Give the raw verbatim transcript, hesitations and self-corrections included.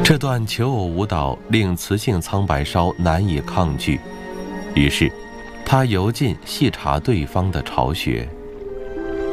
这段求偶舞蹈令雌性苍白烧难以抗拒，于是他由近细查对方的巢穴。